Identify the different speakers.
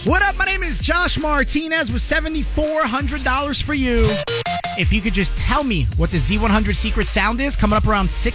Speaker 1: What up? My name is Josh Martinez with $7,400 for you. If you could just tell me what the Z100 secret sound is, coming up around 6